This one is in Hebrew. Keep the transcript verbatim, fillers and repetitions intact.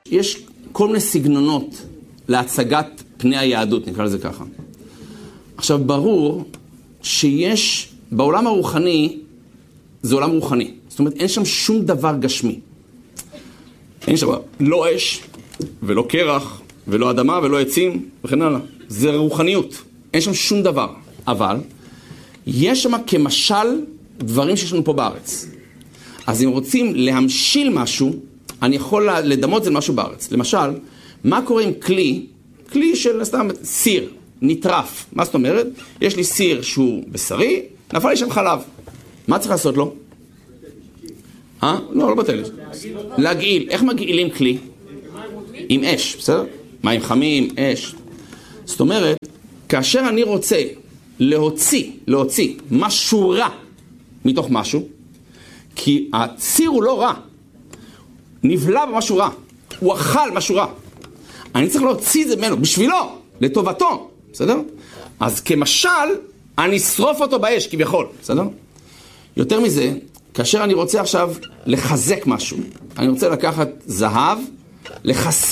יש כל מיני סגנונות להצגת פני היהדות, נקרא לזה ככה. עכשיו, ברור שיש, בעולם הרוחני, זה עולם רוחני. זאת אומרת, אין שם שום דבר גשמי. אין שם לא אש, ולא קרח, ולא אדמה, ולא עצים, וכן הלאה. זה רוחניות. אין שם שום דבר. אבל, יש שם כמשל דברים שיש לנו פה בארץ. אז אם רוצים להמשיל משהו, אני יכול לדמות זה משהו בארץ. למשל, מה קורה עם כלי, כלי של סתם סיר, נטרף. מה זאת אומרת? יש לי סיר שהוא בשרי, נפל לי שם חלב. מה צריך לעשות לו? אה? לא, לא בטל. להגעיל. איך מגעילים כלי? עם אש, בסדר? מים חמים, אש. זאת אומרת, כאשר אני רוצה להוציא, להוציא משהו רע מתוך משהו, כי הציר הוא לא רע, נבלע במשהו רע, הוא אכל משהו רע. אני צריך להוציא את זה ממנו, בשבילו, לטובתו, בסדר? אז כמשל, אני אשרוף אותו באש, כביכול, בסדר? יותר מזה, כאשר אני רוצה עכשיו לחזק משהו, אני רוצה לקחת זהב, לחזק